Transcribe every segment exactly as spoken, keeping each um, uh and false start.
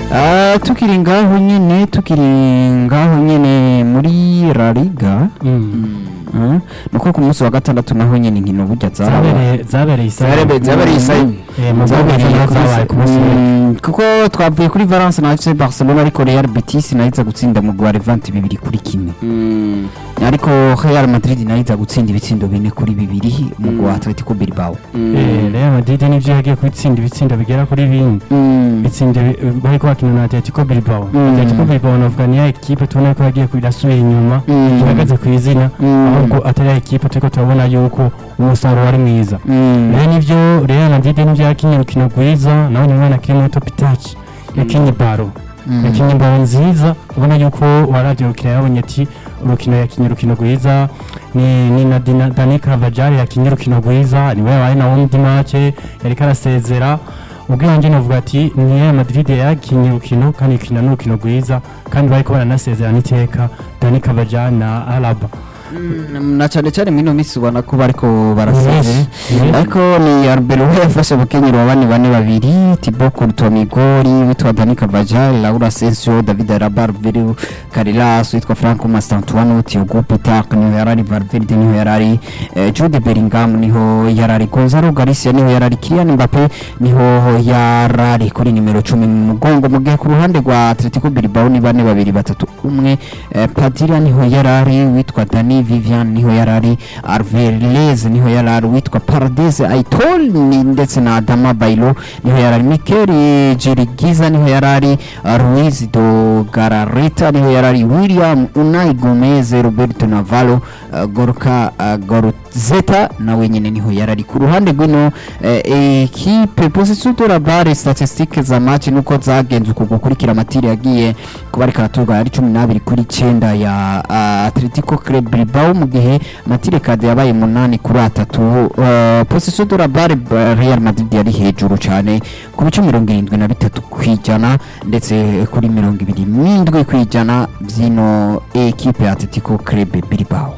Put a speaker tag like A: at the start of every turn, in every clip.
A: Ah, tukiri ngaho nyene tukiri ngaho nyene muri La Liga
B: Mm.
A: nuko ku munsi wa gatandatu naho nyene inkino burya
B: zabereye zabereye isaha
C: Zabereye zabereye isaha
B: eh mu zabereye zabaye ku munsi
A: kuko twavuye kuri Valence na F C Barcelona ariko Real Betis nahiza gutsinda mu Gwa Levante bibiri kuri kimwe ariko Real Madrid nahiza gutsinda ibitsindo bine kuri bibiri mu Gwa Atletico Bilbao.
B: eh Real Madrid nivyo yagiye kwitsinda ibitsindo bigera kuri bine bitsinda bari kwakina na Atletico Bilbao. Atletico Bilbao navuga ni ya equipe tubona ko yagiye kwirasubira inyuma ihagaze ku izina ahubwo atari ya equipe turiko turabona yuko umusaruro wari mwiza. Rero nivyo Real Madrid nivyo yakinye urukino rwiza naho nyuma na Kimo Topitachi yakinye baro yakinye baro nziza ubona yuko waravye urukino yabonye ati urukino yakinye urukino rwiza ni ni na Dina- Dani Carvajal yakinye urukino rwiza niwe yabaye na wundi match yariko arasezera ubwenge novuga ati ni Real Madrid yakinye urukino kandi ikina n'urukino rwiza kandi bariko baranasezera n'iteka Dani Carvajal na Alaba.
A: na cyane cyane mwino misi ubona ko bariko baraseze
B: Yes.
A: ariko ni Arbeloa yafashe bukenyero wa bane bane babiri Thibaut Courtois Migori witwa Dani Carvajal Laura Asensio David Alaba Alvaro Carreras witwa Franco Mastantuano Thiago Petak niho yarari Valverde niho yarari eh, Jude Bellingham niho yarari Gonzalo Garcia niho yarari Kylian Mbappe niho yarari kuri nimero cumi mu mugongo mu gihe ku ruhande rwa Atletico Bilbao ni bane babiri batatu umwe eh, Padilla niho yarari witwa Dani Vivian niho yarari Alvarez niho yarari witwa Paredes Aitor ni ndetse na Adama Bailo niho yarari Mikel Jirigiza niho yarari Ruiz do Garareta niho yarari William Unai Gomez Roberto Navarro uh, Gorka uh, Gorzeta nawe nyene niho yarari ku ruhande rwino eh, equipe position de la barre statistiques za match nuko zagenze uko gukurikira matiri yagiye kuba ari karaturwa yari cumi n'abiri kuri cenda ya uh, Atletico Club Bilbao mu gihe matire kade yabaye munani kuri atatu uh, position de la barre Real Madrid yari hejuru cyane ku bice mirongo irindwi na bitatu kwijana ndetse kuri mirongo ibiri n'indwi kwijana byino equipe ya Atletico Club Bilbao.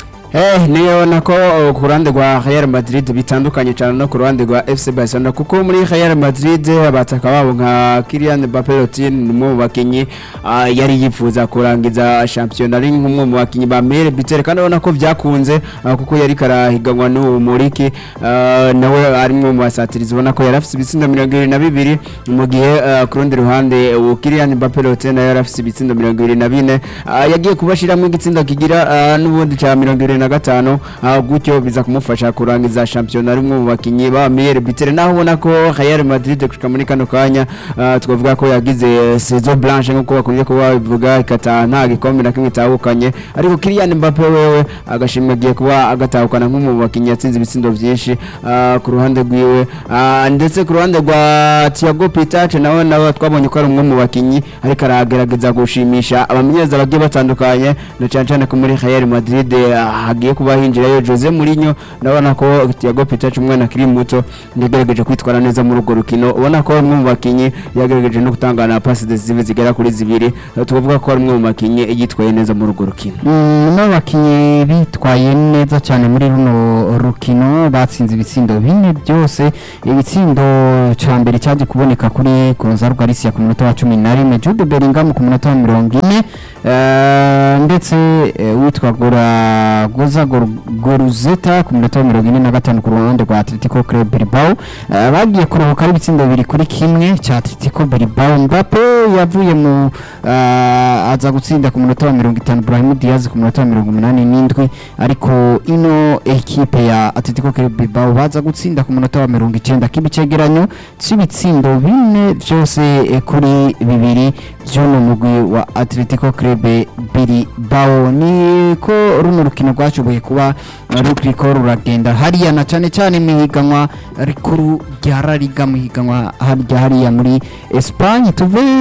C: Eh niyo nako uh, ku ruhande rwa Real Madrid bitandukanye cyane no ku ruhande rwa F C Barcelona kuko muri Real Madrid abataka babo nka Kylian Mbappe Lottin umwe mu bakinyi uh, yari yifuza kurangiza champion ari nk'umwe mu bakinyi ba meilleur buteur kandi ubona ko vyakunze uh, kuko yari karahiganwa no Muriki uh, nawe ari mu basatirizi ubona ko yarafise ibitsindo mirongo ibiri na bibiri mu gihe uh, ku rundi ruhande uh, Kylian Mbappe Lottin yarafise ibitsindo mirongo ibiri na bine uh, yagiye kubashiramo igitsindo kigira uh, n'ubundi ca mirongo ibiri na gatanu uh, gutyo biza kumufasha kurangiza championnat rimwe mu bakinyi ba meilleur buteur naho ubona ko Real Madrid kushika muri kano kanya uh, twavuga ko yagize saison blanche nko bakunze kuba bivuga ikata nta gikombe na kimwe itahukanye ariko Kylian Mbappe wewe agashimwe giye kuba agatahukana nko mu bakinyi yatsinze ibitsindo byinshi uh, ku ruhande rwiwe uh, ndetse ku ruhande rwa Thiago Petak nawe nawe twabonye ko ari umwe mu bakinyi ariko aragerageza gushimisha abamenyereza bagiye batandukanye na cyane cyane ko muri Real Madrid uh, hagiye kuba hinjirayo Jose Mourinho nabona ko Thiago Petak umwana kiri muto yagerageje kwitwara neza muri urwo rukino ubona ko umwe mu bakinyi yagerageje no gutangana pass decisive zigera kuri zibiri tuvuga ko ari umwe mu bakinyi yitwaye neza muri urwo rukino
A: no bakinyi bitwaye neza cyane muri runo rukino batsinze ibitsindo bine byose ibitsindo ca mbere cyaje kuboneka kuri Gonzalo Garcia ku munota wa cumi na rimwe Jude Bellingham ku munota wa mirongo ine ndetse witwa Gora Goza Gorzeta ku munota wa mirongo ine na gatanu ku ruhande rwa Atletico Club Bilbao bagiye kuruhuka ari ibitsindo bibiri kuri kimwe cya Atletico Bilbao. Mbappe yavuye mu aza gutsinda ku munota wa mirongo itanu Brahim Diaz ku munota wa mirongo umunani n'indwi ariko ino equipe ya Atletico Club Bilbao baza gutsinda ku munota wa mirongo icenda kibicegeranyo cy'ibitsindo bine byose kuri bibiri by'uno mugwi wa Atletico Club Bilbao. Ni ko runo rukino rwashoboye kuba ruriko ruragenda hariya na cyane cyane mihiganwa rikuru rya La Liga mihiganwa harya hariya muri Espagne tuve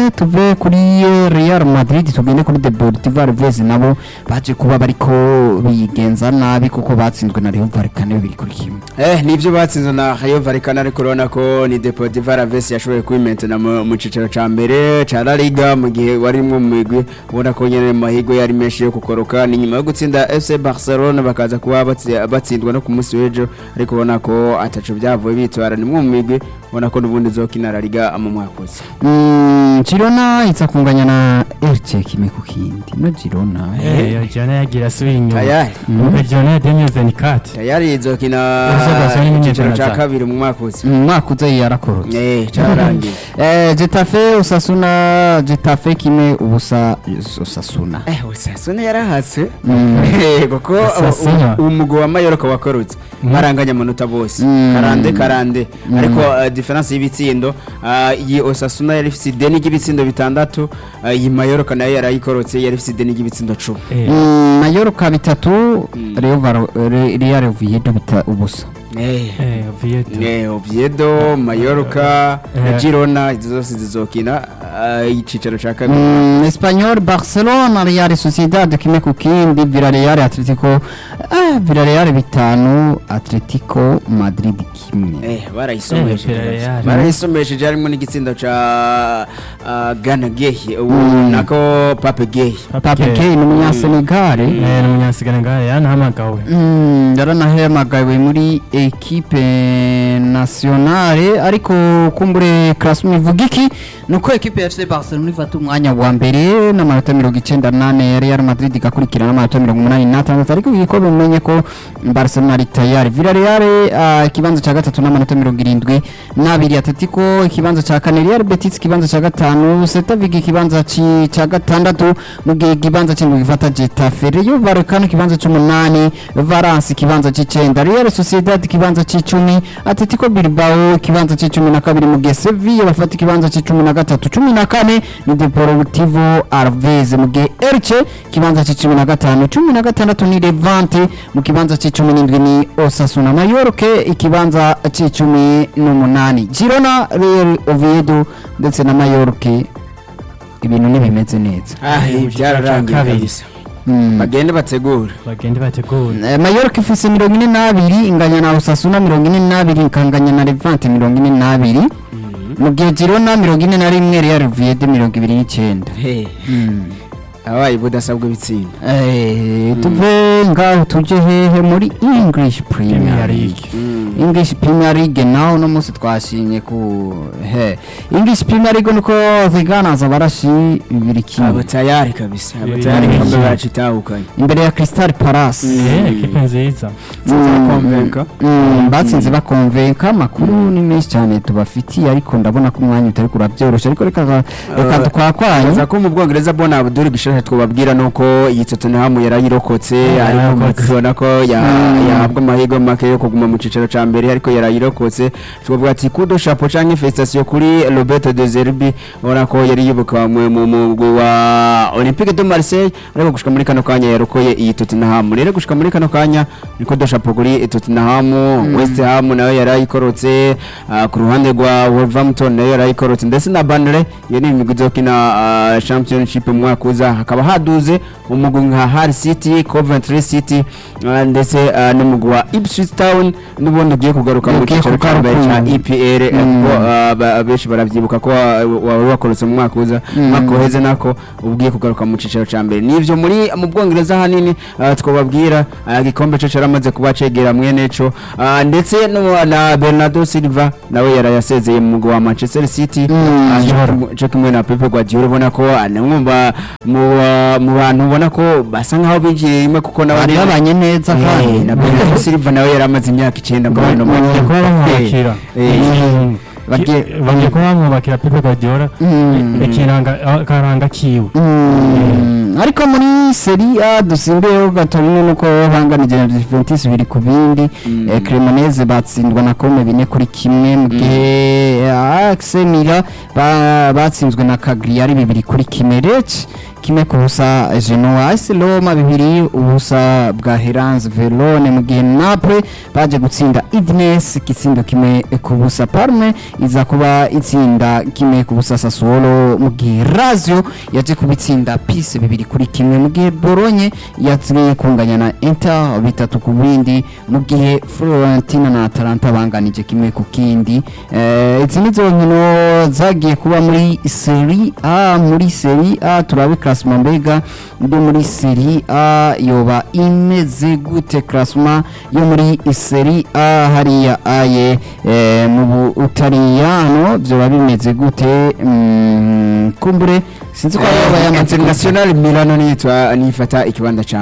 A: tuve kuri Real Madrid tugende kuri Deportivo Alaves nabo baje kuba bariko bigenza nabi kuko batsinzwe na Rayo Vallecano bibiri kuri kimwe.
C: Eh nivyo batsinzwe na Rayo Vallecano ariko urabona ko ni Deportivo Alaves yashoboye kwimentana mu cicaro ca mbere ca La Liga mu gihe warimwo mu migwi ubona ko nyene mahigo yari menshi yo kukoroka ni nyuma yo gutsinda F C Barcelona bakaza kuba batsindwa no ku munsi w'ejo ariko ubona ko atacu byavuye bitwara ni mu migwi ubona ko nubundi zokina La Liga mu mwaka uza.
A: Mm, Girona itsa kunganya na Elche kimwe ku kindi no Girona
B: eh yo Girona yagira subira inyuma
C: tayari
B: ubwo Girona ya deux mille vingt-quatre
C: tayari izokina cicaro ca kabiri mu mwaka uza
A: mu mwaka uza yarakorotse
C: eh cyarangiye
A: eh Getafe Osasuna Getafe kimwe ubusa Osasuna
C: eh Osasuna yarahatse
A: Mm.
C: eh kuko
B: Osasuna.
C: umugo wa Mallorca wakorotse maranganya amanota bose
A: Mm.
C: karande karande
A: Mm.
C: ariko uh, difference y'ibitsindo uh, iyi Osasuna yari ifite deni y'ibitsindo bitandatu uh, iyi Mallorca nayo yarayikorotse yari ifite deni y'ibitsindo cumi
B: eh
A: Mm, Mallorca bitatu Real Varo- Re- Real Oviedo bita ubusa
C: eh
B: eh Oviedo
C: eh Oviedo Mallorca
B: Eh.
C: na Girona izo zose zizokina uh, icicaro ca kabiri
A: Mm, Espanyol Barcelona Real Sociedad kimwe ku kindi Villarreal Atletico ah Villarreal bitanu Atletico Madrid kimwe
C: eh barayisomesheje
B: Eh, Villarreal.
C: barayisomesheje harimo n'igitsindo ca uh, Gana Gueye ubu
A: Mm.
C: nako Pape Gueye
A: Pape Gueye ni umunyasenegal
B: eh n'umunyasigana yanahamagawe
A: Mm, yaranahamagawe muri equipe nationale ariko kumbure classement ivuga iki nuko equipe ya F C Barcelona ifata umwanya wa mbere n'amanota mirongo icenda nane ya Real Madrid igakurikira n'amanota mirongo umunani n'atandatu ariko igiko bimenye ko Barcelona ari tayari Villarreal uh, ikibanza ca gatatu n'amanota mirongo irindwi n'abiri Atletico ikibanza ca kane Real Betis ikibanza ca gatanu Celta Vigo ikibanza ci- ca gatandatu mu gihe ikibanza c'indwi gifata Getafe Rayo Vallecano ikibanza c'umunani Valence ikibanza c'icenda Real Sociedad ikibanza c'icumi Atletico Bilbao ikibanza c'icumi na kabiri mu gihe Sevilla bafata ikibanza c'icumi na gatatu cumi na kane ni Deportivo Alaves mu gihe Elche ikibanza c'icumi na gatanu cumi na gatandatu ni Levante mu kibanza c'icumi n'indwi ni Osasuna Mallorca ikibanza c'icumi n'umunani Girona Real Oviedo ndetse na Mallorca ibintu ntibimeze neza
C: ah
B: Eh,
C: byararangiye
B: kabiri.
C: kabisa
A: Mm.
C: bagende bategura
B: bagende bategura
A: Eh, Mallorca ifise mirongo ine n'abiri inganya na Osasuna mirongo ine n'abiri ikanganya na Levante mirongo ine n'abiri mu gihe Girona mirongo ine na rimwe Real Oviedo mirongo ibiri n'icenda
C: he
A: Mm.
C: abaye budasabwe bitsinda
A: Eh, tuve ngaho tuje hehe muri English Premier
B: Premier
A: League
B: League.
A: English Premier League naho no musi twashimye ku he English Premier League nuko ziganaza barashi bibiri
C: abo
A: kimwe
C: tayari kabisa abo
B: Eh,
C: tayari
B: eh,
C: kambe
B: eh.
C: baracitahukanye
A: imbere ya Crystal Palace
B: eh equipe nziza
A: Mm,
C: konvenka.
A: mm, batsinze bakonvenka amakuru ni menshi cyane tubafitiye ariko ndabona ko umwanya utari kurabyorosha ariko reka reka
C: Uh,
A: twakwanye
C: Aza ko mu Bwongereza bona Abdul Gishaje twababwira nuko iyi Tottenham yarayirokotse ariko
B: yarayirokotse.
C: mukibona ko ya-
A: Mm.
C: yahabwa amahirwe make yo kuguma mu cicaro ca mbere ariko yarayirokotse twavuga ati kudo chapeau canke festation kuri Roberto De Zerbi ubona ko yari yibuka mu mu mugwi wa Olympique de Marseille ariko gushika muri kano kanya yarokoye iyi Tottenham rero gushika muri kano kanya niko do chapeau kuri Tottenham West Ham nayo yarayikorotse ah, ku ruhande rwa Wolverhampton nayo yarayikorotse ndetse na Burnley iyo ni imigwi izokina ah, championship mu mwaka uza hakaba haduze umugwi nka Hull City Coventry City ah, ndetse ah, n'umugwi wa Ipswich Town n'ubundi ugiye kugaruka mu
A: Ugiye
C: cyiciro cya mbere cya
A: kugaruka.
C: E P L eh,
A: Mm.
C: kuko ah, ba- benshi baravyibuka ko wa- wari wakorotse mu mwaka uza
A: Mm.
C: umwaka uheze nako ugiye kugaruka mu cyiciro cya mbere nivyo muri mu Bwongereza hanini ah, twababwira ah, igikombe cyo caramaze kuba cegera mwene co ah, ndetse no na Bernardo Silva nawe yarayasezeye mu mugwi wa Manchester City
A: Mm.
C: ah, cyo- cyo kimwe na Pep Guardiola ubona ko anamwumva mu ah, mu bantu ubona ko basa nkaho binjiye rimwe kuko nawe
A: bari babanye neza
C: Eh,
A: kandi
C: na Bernardo Silva nawe yaramaze imyaka icenda muri no
B: bagiye kuba bamwubakira
C: Eh,
B: Mm.
A: Bagiye-
B: Ki- bagiye kuba bamwubakira Pep Guardiola
A: Mm.
B: ikiranga akaranga kiwe
A: Mm, ariko muri Serie A dusimbiyeho gatorino nuko banganije na Juventus biri ku bindi eh, Cremonese batsindwa na Como bine kuri kimwe mu gihe A C Milan ba- batsinzwe na Cagliari bibiri kuri kimwe Lecce kimwe ku busa Genoa A S Roma bibiri ubusa bwa Hellas Verona mu gihe Napoli baje gutsinda Udinese igitsindo kimwe ku busa Parme iza kuba itsinda kimwe ku busa Sassuolo mu gihe Lazio yaje kubitsinda Pise bibiri kuri kimwe mu gihe Bologna yatsiye kunganya na Inter bitatu ku bindi mu gihe Fiorentina na Atalanta banganije kimwe ku kindi eh izi nizo nkino zagiye kuba muri Serie A muri Serie A turabe classement mbega ndo muri Serie A yoba imeze gute classement yo muri Serie A hariya aye eh, mu Butaliyano byo bimeze gute mm, kumbure sinzi ko yaba ya
C: International Milano nitwa nifata ikibanda ca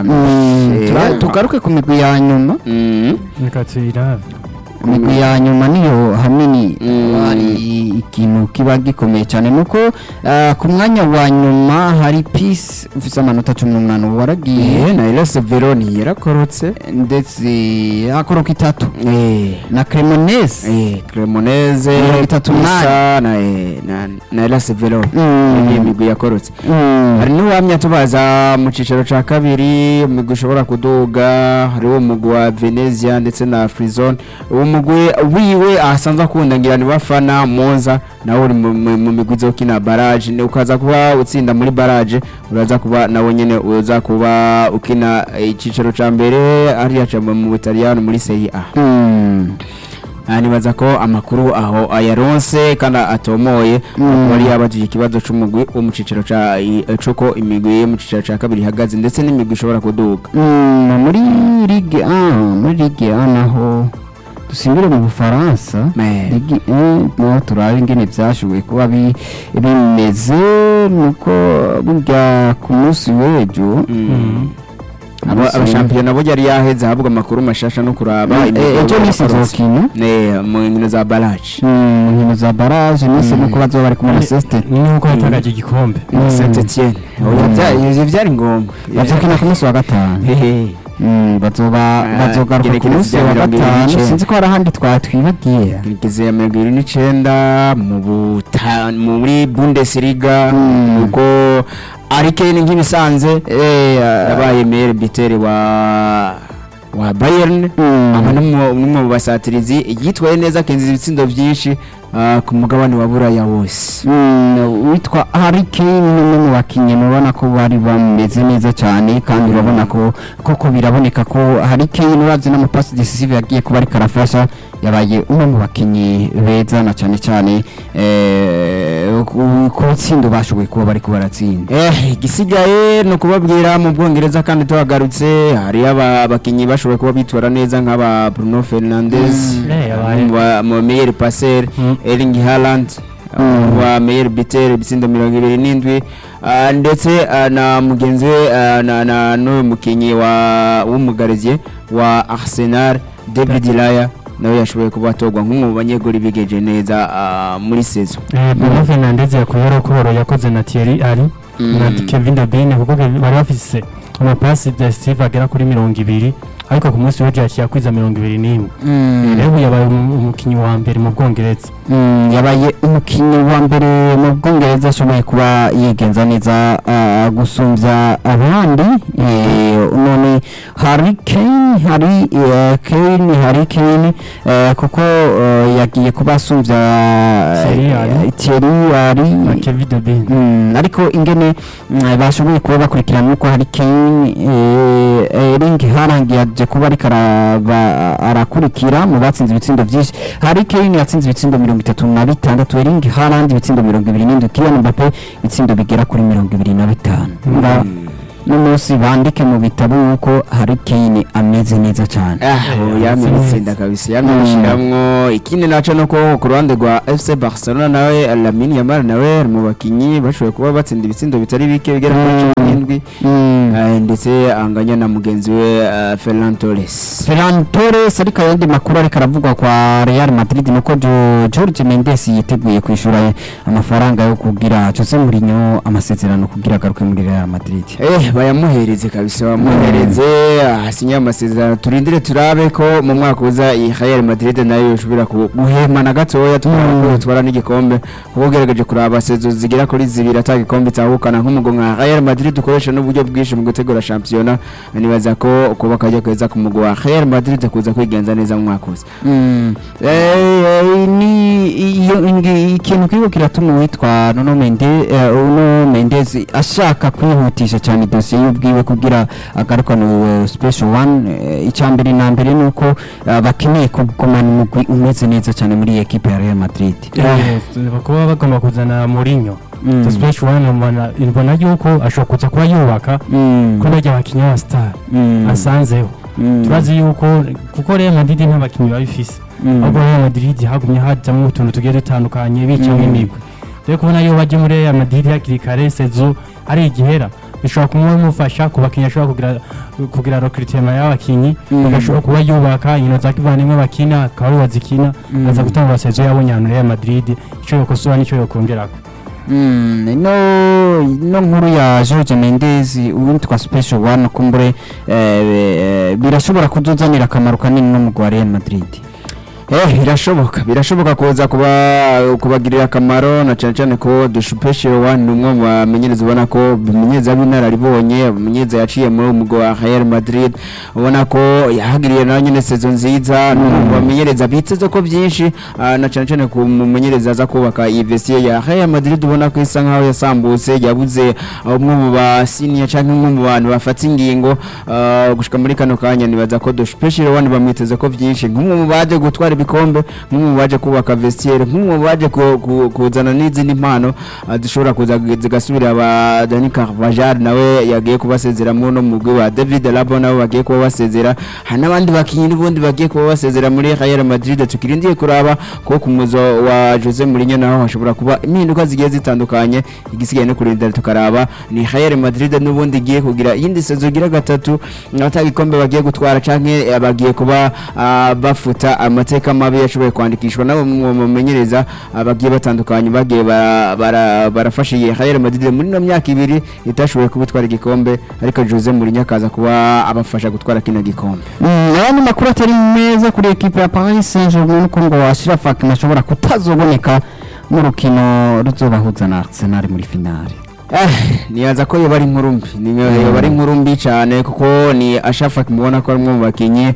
C: mbere
A: tugaruke ku migwi ya nyuma
B: reka tuyirabe
A: imigwi ya nyuma niyo hanini hari ikintu kiba gikomeye cyane nuko ah, ku mwanya wa nyuma hari Peace ufite amanota cumi n'umunani waragiye
C: na Hellas Verona yarakorotse
A: ndetse akoroka itatu
C: eh
A: na Cremonese
C: eh Cremonese
A: Mirongo itatu
C: Pisa na eh, na na Hellas Verona
A: Mm.
C: ni imigwi yakorotse
A: Mm.
C: hari n'uwamya tubaza mu cicaro ca kabiri umugwi ushobora kuduga hari uwo mugwi wa Venezia ndetse na Frizone uwo mugwi wiwe asanzwe akunda ngira ni bafana Monza nawe uri mu- mu mu migwi zo kina barrage ni ukaza kuba utsinda muri barrage uraza kuba nawe nyene uza kuba ukina eh, icicaro ca mbere ariya ca mu Butaliyano muri Serie A.
A: Mm.
C: Ah, nibaza ko amakuru aho ayaronse kandi atomoye
A: Mm.
C: bari yabajije ikibazo c'umugwi wo mu cicaro ca i- cuko imigwi yo mu cicaro ca kabiri ihagaze ndetse n'imigwi ishobora kuduga.
A: Mm, muri Ligue un muri Ligue un naho dusimbire mu Bufaransa
C: Me.
A: Ligue un no turabe ingene byashoboye kuba bi- bimeze nuko burya ku munsi w'ejo
C: Mm. Aba
A: Abasore-
C: abashampiyona bo yari yaheze ahabwa amakuru mashasha no kuraba
A: Eh,
C: imigwi
A: ejo nisi
C: yakorotse.
A: nzokina
C: ne mu nkino za barrage.
A: mu nkino za barrage nisi
C: Mm.
A: nuko bazoba bari kumwe na Seste
B: ni nkuko yatagaje igikombe
A: Mm.
C: Saint Etienne. Oya bya- ivyo byari ngombwa.
A: bazokina ku munsi wa gatanu
C: Hehe.
A: Mm, bazoba
C: Ah,
A: bazogaruka ku
C: gerekereza
A: munsi wa
C: mirongo ibiri
A: gatanu
C: n'icyenda.
A: sinzi ko hari ahandi twatwibagiye
C: Kirigeze ya mirongo ibiri n'icenda mu buta muri Bundesliga
A: Mm.
C: uko Harry Kane nk'ibisanze
A: eh
C: yabaye meilleur buteur wa wa Bayern
A: Mm.
C: aba n'umwe n'umwe mu basatirizi yitwaye neza akinjiza ibitsindo byinshi ah, ku mugabane wa Buraya wose.
A: Mm, witwa Harry Kane ni umwe mu bakinnyi mubona ko bari bameze neza cyane kandi urabona ko koko biraboneka ko Harry Kane uravye n'amapasi decisive yagiye kuba ariko arafasha yabaye umwe mu bakinnyi beza na cyane cyane eh, ku ku tsindo bashoboye kuba bari baratsinda.
C: Eh igisigaye no kubabwira mu Bwongereza kandi tuhagarutse hari aba abakinyi bashoboye kuba bitwara neza nk'aba Bruno Fernandes
B: Mm. Eh, yabaye.
C: mu ba- mu meilleur passeur
B: Mm.
C: Erling Haaland
A: Mm.
C: wa meilleur buteur ibitsindo mirongo ibiri n'indwi ah, ndetse ah, na mugenzi we ah, na na n'uyu mukinyi wa w'umugariziye wa Arsenal David Raya nawe yashoboye kuba atogwa nk'umwe mu banyegoli bigeje neza ah, muri saison.
B: Eh, Bruno Fernandes yakuyeho kuboro yakoze na Thierry Henry na
C: Mm.
B: Kevin De Bruyne kuko Kevin- bari bafise amapasi decisive agera kuri mirongo ibiri ariko ku munsi w'ejo yaciye akwiza mirongo ibiri n'imwe rero yabaye umu- umukinnyi wa mbere mu Bwongereza.
A: Mm, yabaye umukinnyi wa mbere mu Bwongereza ashoboye kuba yigenza neza ah, gusumbya abandi eh, none Harry Kane Harry eh, Kane Harry Kane eh, kuko eh, yagiye kuba asumbya
B: Thierry Henry.
A: eh, Thierry Henry
B: na Kevin De Bruyne.
A: Mm, ariko ingene mm, bashoboye kuba bakurikirana uko Harry Kane eh, Erling Haaland yaje kuba ariko araba- arakurikira mu batsinze ibitsindo byinshi. Harry Kane yatsinze ibitsindo mirongo itatu na bitandatu Erling Haaland ibitsindo mirongo ibiri n'indwi Kylian Mbappe ibitsindo bigera kuri mirongo ibiri na bitanu. Nga- n'umunsi bandike mu bitabo yuko Harry Kane ameze neza cyane.
C: ah yamye bitsinda kabisa yamye bishiramwo ikindi naco no ko ku ruhande rwa F C Barcelona nawe Lamine Yamal nawe mu bakinyi bashoboye kuba batsinda ibitsindo bitari bike bigera kuri cumi n'indwi ndetse anganya na mugenzi we uh, Ferran Torres
A: Ferran Torres ariko ayandi makuru ariko aravugwa kwa Real Madrid nuko Jorge Mendes yiteguye kwishura amafaranga yo kugira Jose Mourinho amasezerano kugira garuke muri Real Madrid.
C: Eh bayamuhereze kabisa bamuhereze asinya amasezerano turindire turabe ko mu mwaka uza i Real Madrid nayo yoshobora guhema na gatoya twara n'igikombe ubugerageje kuraba sezo zigira kuri zibira atagikombe cyahukana nk'umugo nka Real Madrid ukoresha n'uburyo bwinshi mu gutegura championnat nibaza ko kuba kajya kweza ku mugo wa Real Madrid kuza kwigenza neza mu mwaka uza.
A: Eh ni ikintu kiko kiratuma witwa Nuno Mendes Nuno Mendes ashaka kwihutisha cyane dossier y'ubwiwe kugira agaruka no special one icyambere na mbere nuko bakeneye kugumana umugwi umeze neza cyane muri equipe ya Real Madrid.
B: Bakaba bagomba kuzana Mourinho the special one mbona imbona yuko ashobora kuza kuba yubaka ko bajya bakinya wa star asanzeho turazi yuko kuko Real Madrid ntabakinyi babifise ahubwo Real Madrid hagumye hajyamo utuntu tugiye dutandukanye bicamo imigwi rero kubona yo baje muri Real Madrid hakiri kare sezo ari igihera bishobora kumufasha kubakinya ashobora kugira kugira recruitment y'abakinyi bagashobora kuba yubaka ino za kivanimwe bakina kari wazikina aza gutanga sezo yabonye hano Real Madrid ico yokosora nico yokongerako.
A: Mm, no no nkuru ya Jorge Mendes uwitwa special one kumbure eh, birashobora kuzuzanira akamaro kanini no mu Real Madrid.
C: Eh birashoboka birashoboka kuza kuba kubagirira akamaro na cyane cyane ko the special one numwe bamenyereza ubona ko bimenyeza binararibonye bamenyeza yaciye muri umugo wa Real Madrid ubona ko yahagiriye na nyine sezo nziza numwe bamenyereza biteze ko byinshi na cyane cyane ku mumenyereza za kubaka investiye ya Real Madrid ubona ko isa nkaho yasambutse yabuze umwe mu ba senior cyangwa umwe mu bantu bafata ingingo gushika muri kano kanya nibaza ko the special one bamwiteze ko byinshi nk'umwe mu baje gutwara ibikombe nk'umwe baje kubaka vestiaire nk'umwe baje kuzana n'izindi mpano zishobora kuza zigasubira aba Dani Carvajal nawe yagiye kubasezera mu no mugwi wa David Alaba nawe bagiye kuba basezera hanabandi bakinyi n'ubundi bagiye kuba basezera muri Real Madrid tukirindiye kuraba ko ku muzo wa Jose Mourinho naho hashobora kuba impinduka zigiye zitandukanye igisigaye no kurindira tukaraba ni Real Madrid n'ubundi giye kugira yindi sezo gira gatatu n'atagikombe bagiye gutwara canke bagiye kuba bafuta amateka mabi yashoboye kwandikishwa nabo mumenyereza abagiye batandukanye bagiye barafashiye Real Madrid muri no myaka ibiri itashoboye kubitwara igikombe ariko Jose Mourinho akaza kuba abafasha gutwara kino gikombe.
A: Nani makuru atari meza kuri equipe ya Paris Saint-Germain ko ngo Ashraf Hakimi ashobora kutazoboneka mu rukino ruzobahuza na Arsenal muri finale.
C: Eh niyaza ko yo bari nkurumbi ni yo bari nkurumbi cyane kuko ni Ashraf mubona ko ari mu bakinyi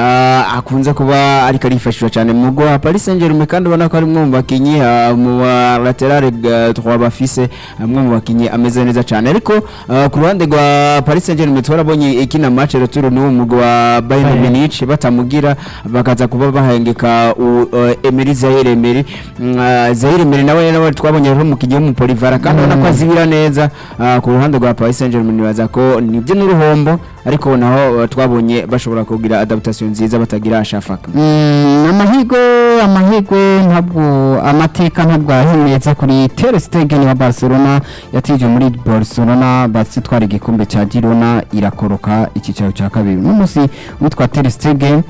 C: akunze kuba ari karifashishwa cyane mu gwa Paris Saint-Germain kandi ubona ko ari mu bakinyi mu lateral trois bafise amwe mu bakinyi ameze neza cyane ariko ku ruhande rwa Paris Saint-Germain twarabonye ikina match retour n'uwo mu gwa Bayern Munich batamugira bakaza kuba bahengeka Emery Zaire Emery Zaire Emery nawe nawe twabonye mu kigiye mu Polivara kandi ubona ko azibira neza ku ruhande rwa Paris Saint-Germain nibaza ko nibyo n'uruhombo ariko naho twabonye bashobora kugira adaptation nziza batagira ashafaka.
A: Amahigo amahigo ntabwo amateka ntabwo ahimeza kuri Ter Stegen wa Barcelona yatije muri Barcelona basitwara igikombe cya Girona irakoroka ikicaro cya kabiri n'umusi witwa Ter Stegen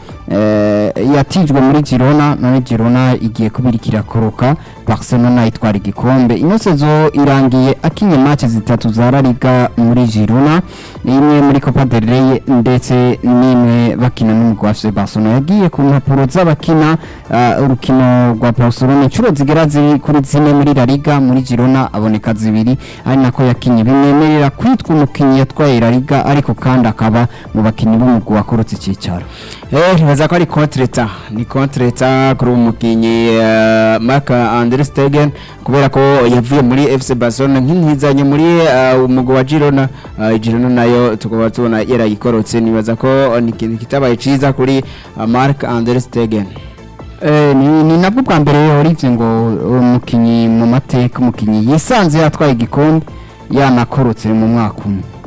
A: yatijwe muri Girona none Girona igiye kubirikira koroka Barcelona itwara igikombe inosezo irangiye akinye match zitatu za La Liga muri Girona imwe muri Copa del Rey ndetse n'imwe bakina n'umugwi wa Barcelona yagiye ku mpapuro z'abakina urukino rwa Barcelona inshuro zigera ziri kuri zine muri La Liga muri Girona aboneka zibiri ari nako yakinye bimwemerera kwitwa umukinyi yatwaye La Liga ariko kandi akaba mu bakinyi b'umugwi wakorotse ikicaro.
C: Eh baza ko ari contre-temps ni contre-temps kuri umukinyi Marc Andre Stegen kubera ko yavuye muri F C Barcelona nk'intizanye muri umugwi wa Girona Girona nayo tukaba tubona yarayikorotse nibaza ko ni ikintu kitabaye ciza kuri Marc Andre Stegen.
A: Eh ni, ni nabwo bwa mbere yorivye ngo umukinyi mu mateka umukinyi yisanze yatwaye igikombe yanakorotse mu mwaka umwe.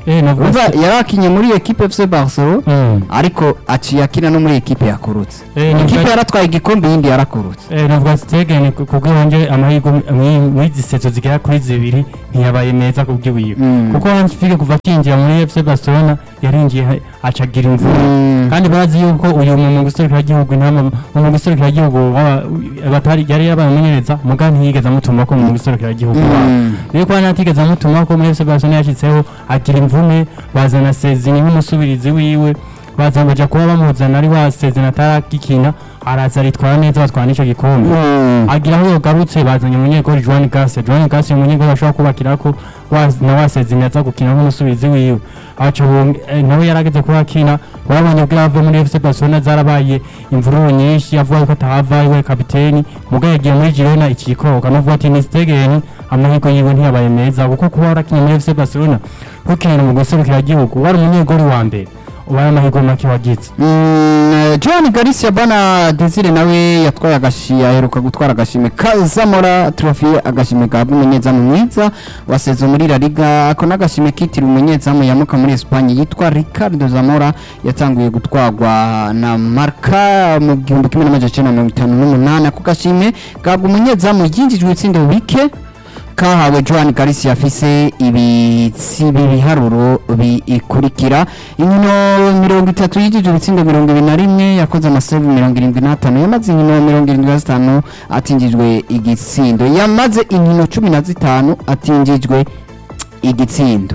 B: eh navuga
A: Urumva
B: ati-
A: yarakinye muri equipe F C Barcelona
B: Mm.
A: ariko aciye akina no muri equipe yakorotse
B: Eh, navuga-
A: equipe yaratwaye igikombe yindi yarakorotse
B: Eh, navuga Stegen kubw'ibonje amahirwe mw'izi sezo zigera kuri zibiri ntiyabaye meza kubw'iwiwe
A: Mm.
B: kuko Hans Flick kuva akinjira muri F C Barcelona yarinjiye ha- acagira imvune
A: Mm.
B: kandi bazi yuko uyu mu guserukiragihugu intama mu guserukiragihugu w'aba- batari yari yabaye umumenyereza muga ntiyigeze amutuma ko mu guserukiragihugu
A: Mm.
B: rero ko natigeze amutuma ko muri F C Barcelona yashitseho agira imvune bazana Sezini nk'umusubirizi wiwe bazana baja kuba bamuzana ari wa Sezini atarakikina araza aritwara neza batwara n'ico gikombe
A: Mm.
B: agira aho yagarutse bazanye umunyegori Joan Gase Joan Gase umunyegori ashobora kubakirako wa- na wasezini aza gukina nk'umusubizi wiwe aca ubu, eh, nawe yarageze kuba akina warabonye bwo yava muri F C Barcelona zarabaye imvururu nyinshi avuga ko atahava iwe kapiteni muga yagiye muri Girona ikikoka navuga ati ni Stegen amahirwe yiwe ntiyabaye meza kuko kuba warakinye muri F C Barcelona kukinira mu guserukiragihugu wari umunyegori wa mbere ubaye amahirwe make wagize
A: Mm, John Garcia bana Desire nawe yatwaye agashi aheruka gutwara agashime kazamora trophy agashime ka umunyezamu mwiza wasezo muri La Liga ako n'agashime kitira umunyezamu yamuka muri Espagne yitwa Ricardo Zamora yatanguye gutwarwa na Marca mu gihumbi kimwe n'amajana icenda na mirongo itanu n'umunani ako gashime kabwa umunyezamu yinjijwe itsindo bike kahawe Joan Garcia afise ibitsi biharuro bikurikira inkino mirongo itatu yijije ibitsindo mirongo ibiri na rimwe yakoze amasave mirongo irindwi n'atanu yamaze inkino mirongo irindwi na zitanu atinjijwe igitsindo yamaze inkino cumi na zitanu atinjijwe igitsindo.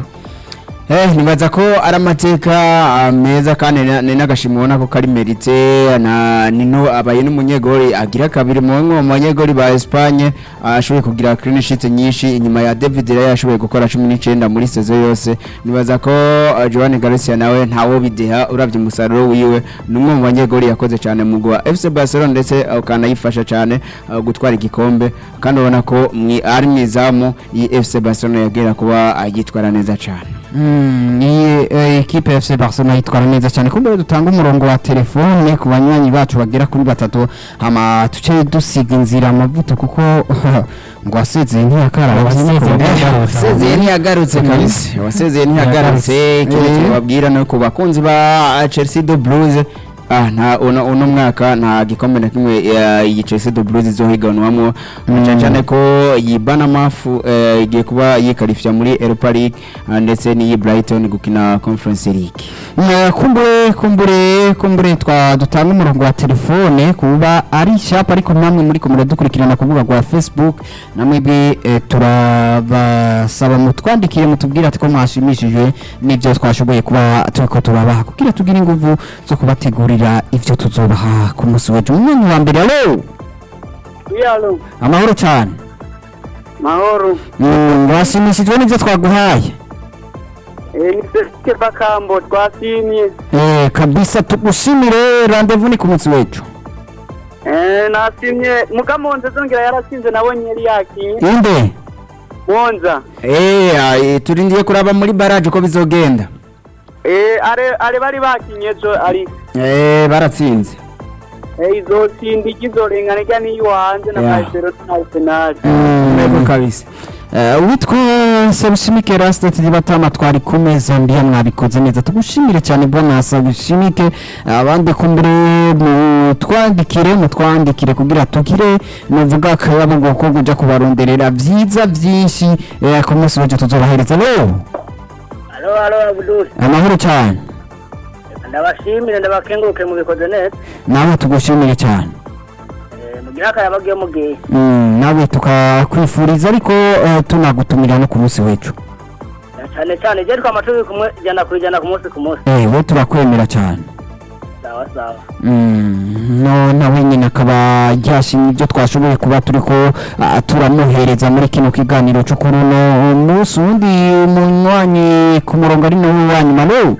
C: Eh, nibaza ko ari amateka ah, meza kandi na- ni n'agashimwe ubona ko kari merite na nino abaye n'umunyegori agira kabiri mu bamwe mu banyegori ba Espagne ashoboye kugira clean sheet nyinshi inyuma ya David Raya yashoboye gukora cumi n'icenda muri saison yose nibaza ko ah, Joan Garcia nawe ntawo bideha uravye umusaruro wiwe numwe mu banyegori yakoze cyane mu gwa F C Barcelona ndetse ukanayifasha cyane ah, gutwara igikombe kandi ubona ko mwi ari mwizamu iyi F C Barcelona yagera kuba agitwara neza cyane.
A: Mm, iyi eh, equipe ya F C Barcelona yitwara neza cyane kumbe dutanga umurongo wa telefone ku banywanyi bacu bagera kuri batatu hama tuce dusiga inzira amavuta kuko ngo asezeye ntiyakaraba
B: Wasezeye ntiyagarutse.
C: wasezeye ntiyagarutse kabisa wasezeye ntiyagarutse ikindi
A: Eh.
C: tubabwira no ku bakunzi ba Chelsea de Blues ah nta uno uno mwaka nta gikombe na kimwe eh, iyi Chelsea de Blues izohiganwamwo cyane cyane ko iyi Bournemouth eh, igiye kuba yikarifya muri Europa League ah, ndetse n'iyi Brighton gukina Conference League.
A: Eh, kumbure kumbure kumbure twa dutanga umurongo wa telefone kuba ari sharp ariko namwe muri ko muradukurikirana kuvuga kwa Facebook namwe be eh, turabasaba mutwandikire mutubwira ati ko mwashimishijwe n'ibyo twashoboye kuba turiko turabaha kugira tugire inguvu zo kubategurira ivyo tuzobaha ku munsi w'ejo umwanya wa mbere alo
D: Yalo,
A: amahoro cyane
D: mahoro.
A: Mm, washimishijwe n'ibyo twaguhaye
D: Eh, ni Sesike Bakambo twasimye.
A: eh kabisa tugushimire rendezvous ni ku munsi w'ejo
D: Eh, nasimye Mugamonza zongera yarasinze nabonye yari yakinye.
A: inde
D: Monza.
C: Eh ah, eh, turindiye kuraba muri barrage ko bizogenda.
D: Eh, are are bari bakinye jo ari.
C: Eh baratsinze.
D: Eh, izotsinda igizorengana rya niyo hanze na
C: Yeah.
D: Barcelona na Arsenal.
C: Mego kabisa.
A: Uh, witwa Sabushimike Rasta Tibatama twari ku meza ndiya mwabikoze neza tugushimire cyane bwana Sabushimike abandi kumbure mu twandikire mu twandikire kugira tukire nuvuga akayabo ko kuja kubaronderera vyiza vyinshi eh, ku munsi w'ejo tuzobahereza lo
D: Alo alo Abdul.
A: amahoro cyane
D: Ndabashimire ndabakenguruke mu bikoze neza.
A: nawe tugushimire cyane
D: Eh, mugira akayabagiye mugiye.
A: mm, nawe tukakwifuriza ariko uh, tunagutumira no ku munsi w'ejo
D: Cyane cyane je twa amacumi kumwe jana kujana ku munsi ku munsi.
A: eh we turakwemera cyane
D: Sawa sawa.
A: Mm, no nawe nyine akaba yashimye ibyo twashoboye kuba turi ko ah, turamuhereza muri kino kiganiro cyo kuri uno munsi undi munywanyi ku murongo ari nawe wanyu malo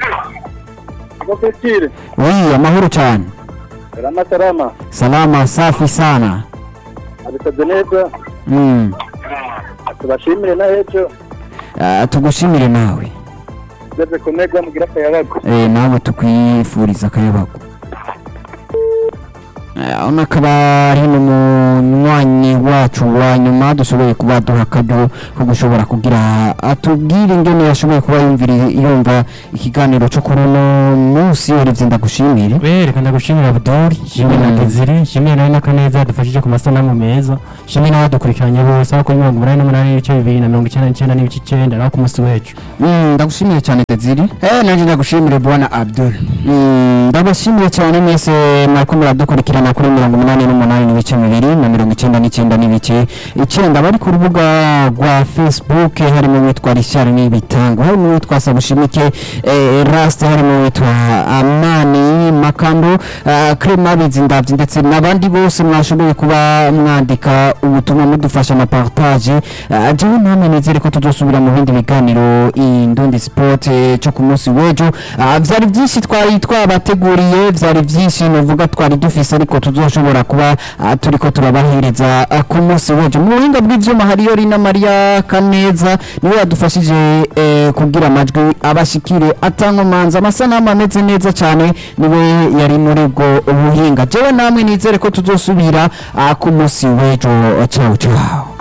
D: Gofitire.
A: oui amahoro cyane
D: Salama salama.
A: salama safi sana
D: Abikoze neza.
A: mm.
D: Tubashimire na hejo.
A: ah, tugushimire nawe
D: Ndetse kunega mugira akayabago.
A: eh, nawe tukwifuriza akayabago unakaba ari n'umunywanyi wacu wa nyuma dushoboye kuba duha akado ko gushobora kugira atubwire ingene yashoboye kuba yumvira yumva ikiganiro cyo kuri uno munsi urivye ndagushimire
B: reka ndagushimira Abdul shimwe na Desire shimwe na Nakaneza dufashije ku masanamu meza shimwe n'abadukurikiranye bose aho kuri mirongo umunani n'umunani n'ibice bibiri na mirongo icyenda n'icyenda n'ibice icyenda naho ku munsi w'ejo
A: ndagushimiye cyane Desire
C: eh nanje ndagushimire bwana Abdul
A: ndabashimiye cyane mwese mwako muradukurikirana kuri mirongo umunani n'umunani n'ibice bibiri na mirongo icyenda n'icyenda n'ibice icyenda bari ku rubuga rwa Facebook harimo witwa Richard Nibitango harimo witwa Sabushimike Rast harimo witwa Amani Makando Crema Bizindavye ndetse nabandi bose mwashoboye kuba mwandika ubutumwa mudufasha na partage jewe namwe nizere ko tuzosubira mu bindi biganiro Indundi Sport cyo ku munsi w'ejo vyari byinshi twari twabateguriye vyari byinshi novuga twari dufise ariko tuzoshobora kuba turiko turabahereza ku munsi w'ejo mu buhinga bw'ivyuma hariyo Rina Maria Kaneza niwe yadufashije kugira amajwi abashikire atankomanza amasanamu ameze neza cyane niwe yari muri ubwo ubuhinga jewe namwe nizere ko tuzosubira ku munsi w'ejo ciao ciao